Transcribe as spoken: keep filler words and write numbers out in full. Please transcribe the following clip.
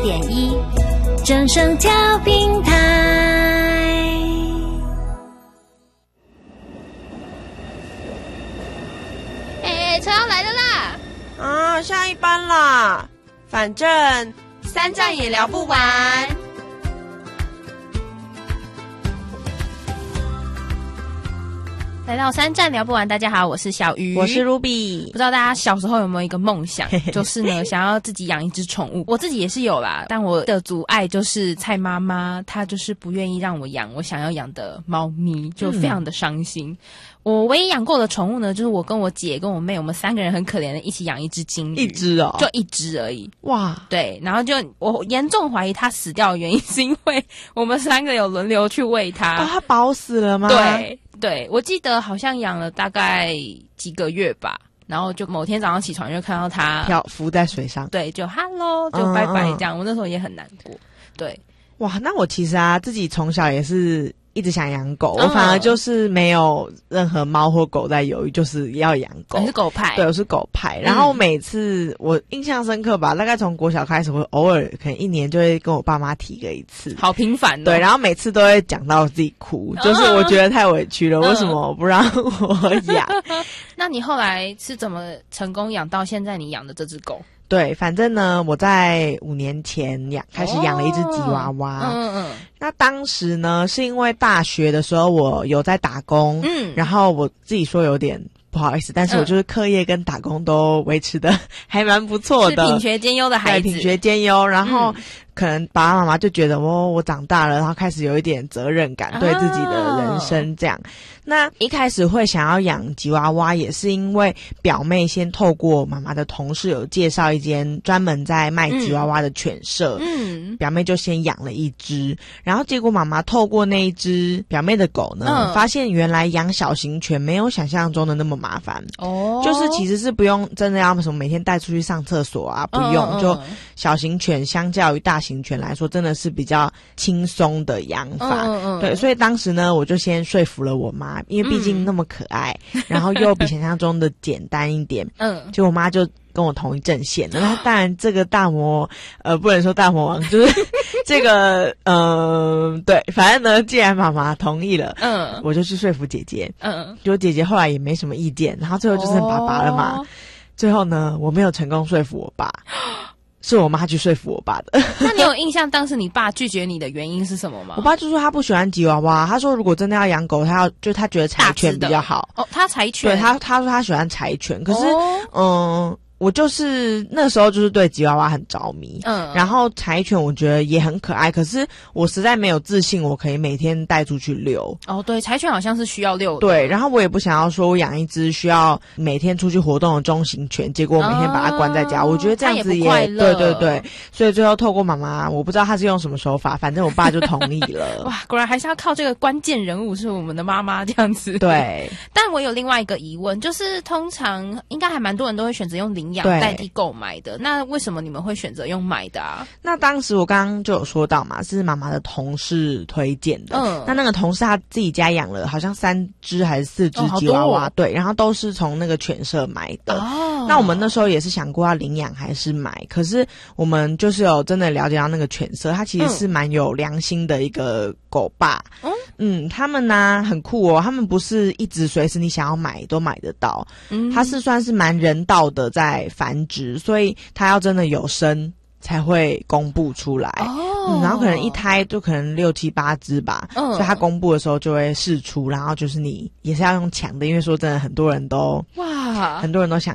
点一，正声调频台。 哎，车要来了啦！ 啊，下一班啦，反正三站也聊不完。 来到三站聊不完，大家好，我是小鱼， 我是 Ruby。 不知道大家小时候有没有一个梦想，就是呢想要自己养一只宠物。我自己也是有啦，但我的阻碍就是蔡妈妈，她就是不愿意让我养我想要养的猫咪，就非常的伤心。嗯，我唯一养过的宠物呢，就是我跟我姐跟我妹，我们三个人很可怜的一起养一只金鱼， 一只哦， 就一只而已。 哇， 对，然后就我严重怀疑它死掉的原因是因为我们三个有轮流去喂它。 哦，它饱死了吗？ 对对，我记得好像养了大概几个月吧，然后就某天早上起床就看到它漂浮在水上， 对，就 hello 就拜拜这样。嗯嗯，我那时候也很难过。对，哇， 那我其实啊自己从小也是一直想养狗，嗯，我反而就是没有任何猫或狗在犹豫，就是要养狗。 你是狗派？对， 我是狗派。然后每次我印象深刻吧，大概从国小开始，我偶尔可能一年就会跟我爸妈提个一次， 好频繁哦。 对，然后每次都会讲到自己哭，嗯，就是我觉得太委屈了，嗯，为什么不让我养？ 那你后来是怎么成功养到现在你养的这只狗？ 对，反正呢，我在五年前养开始养了一只吉娃娃。哦，嗯嗯。那当时呢，是因为大学的时候我有在打工，嗯，然后我自己说有点不好意思，但是我就是课业跟打工都维持的还蛮不错的， 是品学兼优的孩子， 对，品学兼优。然后可能爸爸妈妈就觉得哦，我长大了，然后开始有一点责任感，对自己的人生这样。哦，那一开始会想要养吉娃娃，也是因为表妹先透过妈妈的同事有介绍一间专门在卖吉娃娃的犬舍，嗯，表妹就先养了一只，然后结果妈妈透过那一只表妹的狗呢，嗯，发现原来养小型犬没有想象中的那么麻烦哦，就是其实是不用真的要什么每天带出去上厕所啊，不用，嗯嗯，就小型犬相较于大型犬来说，真的是比较轻松的养法，嗯嗯，对，所以当时呢，我就先说服了我妈。因为毕竟那么可爱，嗯，然后又比想象中的简单一点，嗯，就我妈就跟我同一阵线。那当然，这个大魔呃，不能说大魔王，就是这个嗯、呃，对，反正呢，既然妈妈同意了，嗯，我就去说服姐姐，嗯，结果姐姐后来也没什么意见，然后最后就是很爸爸了嘛。哦，最后呢，我没有成功说服我爸。是我妈去说服我爸的。 那你有印象当时你爸拒绝你的原因是什么吗？ 我爸就说他不喜欢吉娃娃，他说如果真的要养狗，他要就他觉得柴犬比较好。 哦，他柴犬。 对，他他说他喜欢柴犬，可是，哦，嗯。我就是那时候就是对吉娃娃很着迷，嗯，然后柴犬我觉得也很可爱，可是我实在没有自信我可以每天带出去遛。 哦，对，柴犬好像是需要遛的。 对，然后我也不想要说我养一只需要每天出去活动的中型犬，结果我每天把它关在家，哦，我觉得这样子也，也对对对，所以最后透过妈妈，我不知道她是用什么手法，反正我爸就同意了。 哇，果然还是要靠这个关键人物是我们的妈妈这样子。 对， 但我有另外一个疑问，就是通常应该还蛮多人都会选择用领养代替购买的，那为什么你们会选择用买的啊？ 那当时我刚刚就有说到嘛，是妈妈的同事推荐的。嗯，那那个同事他自己家养了好像三只还是四只吉娃娃，哦，对，然后都是从那个犬舍买的。哦，那我们那时候也是想过要领养还是买，可是我们就是有真的了解到那个犬舍，它其实是蛮有良心的一个狗爸。嗯嗯，他们呢很酷哦，他们不是一直随时你想要买都买得到，嗯，它是算是蛮人道的在繁殖，所以它要真的有生才会公布出来。哦，嗯，然后可能一胎就可能六七八只吧，嗯，所以它公布的时候就会释出，然后就是你也是要用抢的，因为说真的很多人都哇，很多人都想